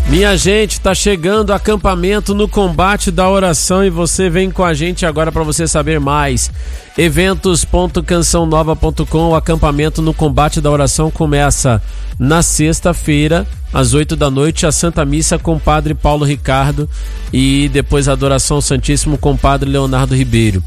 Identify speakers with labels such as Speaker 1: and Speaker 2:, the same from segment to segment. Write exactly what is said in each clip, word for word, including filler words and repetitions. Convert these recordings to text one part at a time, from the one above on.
Speaker 1: Minha gente, tá chegando acampamento no combate da oração e você vem com a gente agora para você saber mais. eventos ponto canção nova ponto com, o acampamento no combate da oração começa na sexta-feira, às oito da noite, a Santa Missa com o Padre Paulo Ricardo e depois a adoração ao Santíssimo com o Padre Leonardo Ribeiro.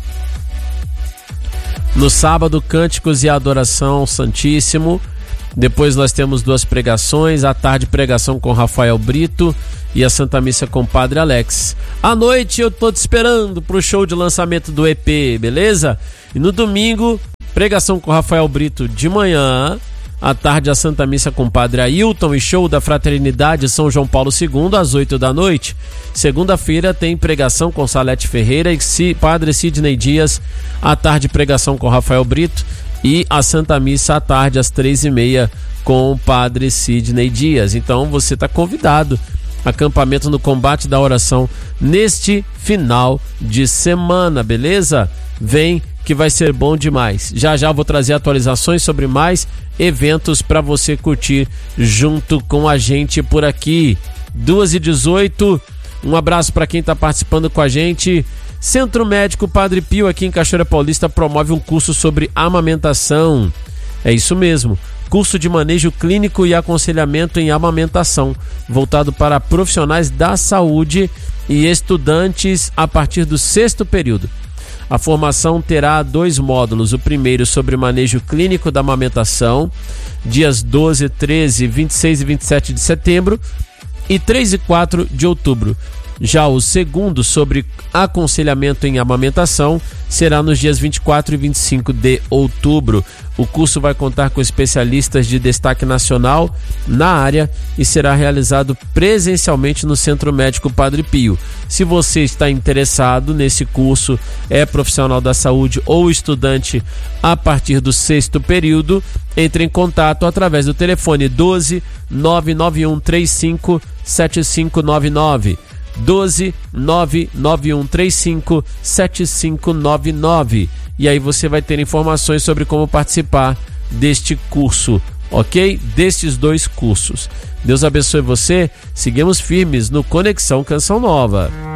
Speaker 1: No sábado, cânticos e adoração ao Santíssimo. Depois nós temos duas pregações, à tarde pregação com Rafael Brito e a Santa Missa com o Padre Alex. À noite eu tô te esperando pro show de lançamento do E P, beleza? E no domingo, pregação com Rafael Brito de manhã, à tarde a Santa Missa com o Padre Ailton e show da Fraternidade São João Paulo segundo às oito da noite. Segunda-feira tem pregação com Salete Ferreira e Padre Sidney Dias, à tarde pregação com Rafael Brito e a Santa Missa à tarde às três e meia com o Padre Sidney Dias. Então você está convidado. Acampamento no combate da oração neste final de semana, beleza? Vem que vai ser bom demais. Já já vou trazer atualizações sobre mais eventos para você curtir junto com a gente por aqui. duas e dezoito, um abraço para quem está participando com a gente. Centro Médico Padre Pio aqui em Cachoeira Paulista promove um curso sobre amamentação. É isso mesmo, curso de manejo clínico e aconselhamento em amamentação, voltado para profissionais da saúde e estudantes a partir do sexto período. A formação terá dois módulos, o primeiro sobre manejo clínico da amamentação, dias doze, treze, vinte e seis e vinte e sete de setembro e três e quatro de outubro. Já o segundo, sobre aconselhamento em amamentação, será nos dias vinte e quatro e vinte e cinco de outubro. O curso vai contar com especialistas de destaque nacional na área e será realizado presencialmente no Centro Médico Padre Pio. Se você está interessado nesse curso, é profissional da saúde ou estudante a partir do sexto período, entre em contato através do telefone doze, nove nove um três cinco, sete cinco nove nove. doze, nove nove um três cinco, sete cinco nove nove. E aí você vai ter informações sobre como participar deste curso, ok? Destes dois cursos. Deus abençoe você. Seguimos firmes no Conexão Canção Nova.